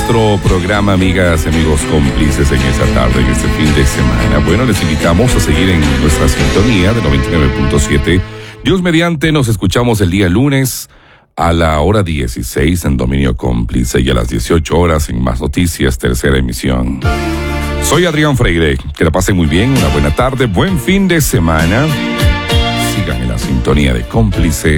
nuestro programa, amigas y amigos cómplices, en esta tarde, en este fin de semana. Bueno, les invitamos a seguir en nuestra sintonía de 99.7. Dios mediante, nos escuchamos el día lunes a la hora 16 en Dominio Cómplice y a las 18 horas en Más Noticias, tercera emisión. Soy Adrián Freire. Que la pasen muy bien, una buena tarde, buen fin de semana. Sigan en la sintonía de Cómplice